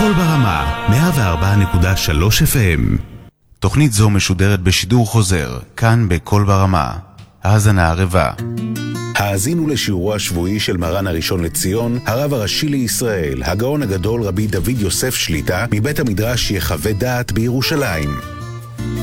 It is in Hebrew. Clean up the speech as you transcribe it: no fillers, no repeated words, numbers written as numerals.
קול ברמה, 104.3 FM. תוכנית זו משודרת בשידור חוזר, כאן בקול ברמה. האזנה ערבה. האזינו לשיעורו השבועי של מרן הראשון לציון, הרב הראשי לישראל, הגאון הגדול רבי דוד יוסף שליטה, מבית המדרש יחווה דעת בירושלים.